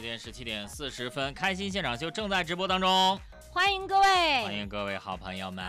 间17:40，开心现场秀正在直播当中， 欢迎各位， 欢迎各位好朋友们。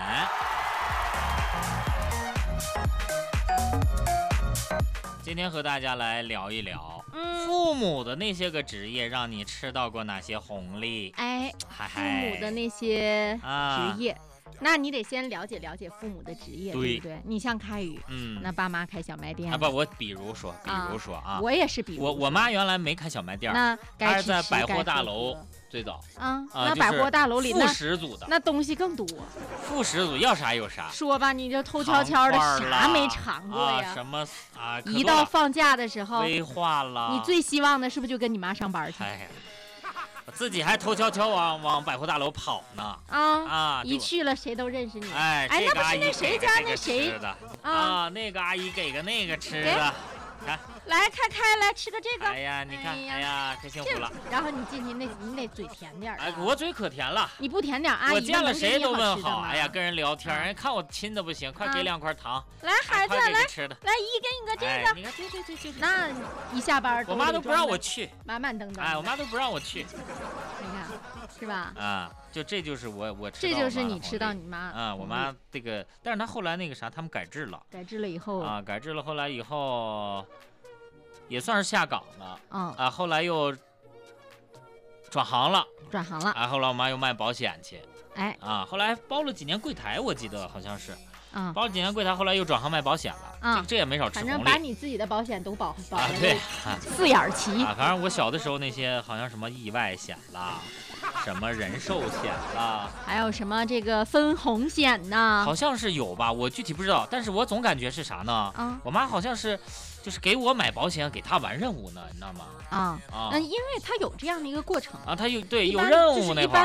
今天和大家来聊一聊，父母的那些个职业让你吃到过哪些红利？ 父母的那些职业。那你得先了解了解父母的职业，对不对？你像开宇，那爸妈开小卖店不，我比如说我也是比如说， 我妈原来没开小卖店， 那她是在百货大楼最早那百货大楼里副食组的， 那东西更多， 副食组要啥有啥。 说吧，你就偷悄悄的啥没尝过呀？ 什么一到放假的时候， 威化了， 你最希望的是不是就跟你妈上班去？ 自己还偷悄悄往百货大楼跑呢一去了谁都认识你。 那不是那谁家那谁的那个阿姨给个那个吃的，看来开来吃个这个。 你看可幸福了。 然后你进去你得嘴甜点我嘴可甜了。 你不甜点，阿姨我见了谁都问好。跟人聊天，人看我亲的不行，快给2块糖。 来孩子，来吃的， 来姨给你个这个。 你看对。 那一下班， 我妈都不让我去， 满满登登。 我妈都不让我去。 你看是吧？ 这就是我吃到。 这就是你吃到你妈我妈这个，但是她后来那个啥，他们改制了。 改制了以后后来以后也算是下岗了。后来又转行了。后来我妈又卖保险去。后来包了几年柜台，我记得好像是。包了几年柜台，后来又转行卖保险了。这也没少吃红利。 反正把你自己的保险都保了。 对 ，4眼齐。 反正我小的时候那些好像什么意外险啦，什么人寿险啦， 还有什么这个分红险呐， 好像是有吧，我具体不知道，但是我总感觉是啥呢？我妈好像是就是给我买保险，给她完任务呢，你知道吗？ 那因为她有这样的一个过程她有任务那块儿。